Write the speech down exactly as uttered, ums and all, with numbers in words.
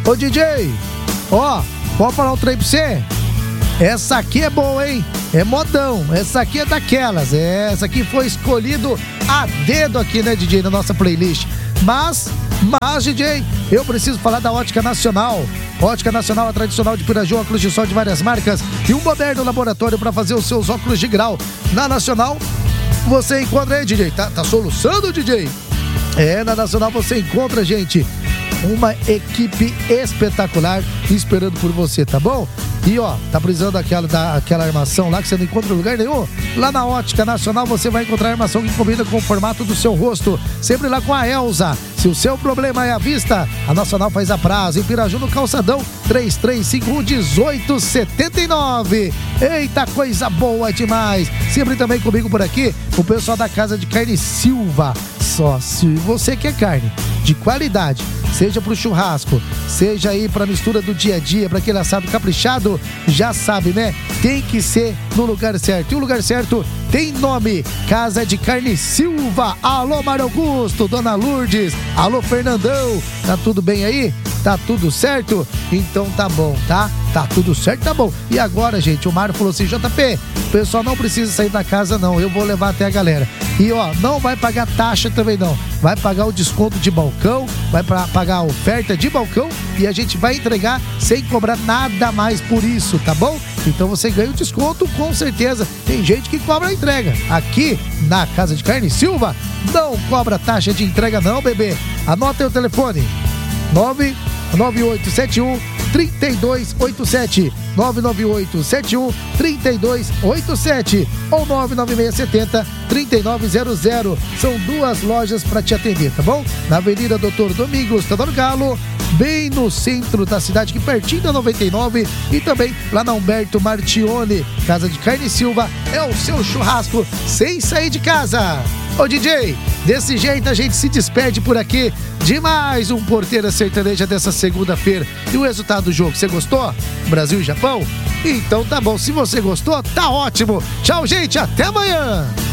Ô D J, ó, pode falar um trem pra você? Essa aqui é boa, hein? É modão, essa aqui é daquelas. É, essa aqui foi escolhido a dedo aqui, né, D J, na nossa playlist. Mas, mas, D J, eu preciso falar da Ótica Nacional. Ótica Nacional, a tradicional de Piraju, óculos de sol de várias marcas e um moderno laboratório para fazer os seus óculos de grau. Na Nacional, você encontra aí, D J. Tá, tá soluçando, D J? É, na Nacional você encontra, gente, uma equipe espetacular esperando por você, tá bom? E ó, tá precisando daquela, daquela armação lá que você não encontra em lugar nenhum? Lá na Ótica Nacional você vai encontrar a armação que combina com o formato do seu rosto. Sempre lá com a Elza. Se o seu problema é a vista, a Nacional faz a prazo. Em Piraju, no Calçadão, três três cinco um, um oito sete nove. Eita, coisa boa demais. Sempre também comigo por aqui, o pessoal da Casa de Carne Silva. Só se você quer carne de qualidade, seja pro churrasco, seja aí pra mistura do dia a dia, pra aquele assado caprichado, já sabe, né? Tem que ser no lugar certo. E o lugar certo tem nome: Casa de Carne Silva. Alô, Mário Augusto, Dona Lourdes, alô, Fernandão. Tá tudo bem aí? Tá tudo certo? Então tá bom, tá? Tá tudo certo, tá bom. E agora, gente, o Mário falou assim: J P, o pessoal não precisa sair da casa não, eu vou levar até a galera. E ó, não vai pagar taxa também não, vai pagar o desconto de balcão, vai pra pagar a oferta de balcão e a gente vai entregar sem cobrar nada mais por isso, tá bom? Então você ganha o desconto com certeza. Tem gente que cobra a entrega. Aqui na Casa de Carne Silva não cobra taxa de entrega não, bebê. Anota aí o telefone: nove nove oito sete um, três dois oito sete, nove nove oito sete um, três dois oito sete ou nove nove seis sete zero, três nove zero zero. São duas lojas para te atender, tá bom? Na Avenida Doutor Domingos Teodoro Galo, bem no centro da cidade, aqui pertinho da noventa e nove, e também lá na Humberto Martione. Casa de Carne Silva é o seu churrasco sem sair de casa. Ô D J, desse jeito a gente se despede por aqui de mais um Porteira Sertaneja dessa segunda-feira. E o resultado do jogo, você gostou? Brasil e Japão? Então tá bom, se você gostou, tá ótimo. Tchau, gente, até amanhã.